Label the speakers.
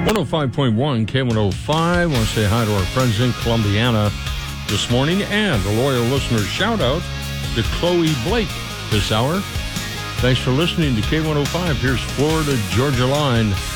Speaker 1: 105.1 K105. I want to say hi to our friends in Columbiana this morning, and a loyal listener shout out to Chloe Blake this hour. Thanks for listening to K105. Here's Florida Georgia Line.